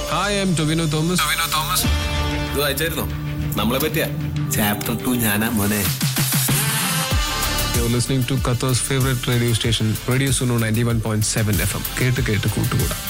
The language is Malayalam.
Hi I M Tovino Thomas. ഇത് വായിച്ചായിരുന്നോ? നമ്മളെ പറ്റിയ ചാപ്റ്റർ 2 ഞാനാ മോനെ. You're listening to Qatar's favorite radio station, Radio Suno 91.7 FM. കേട്ട് കൂട്ടുകൂടാ.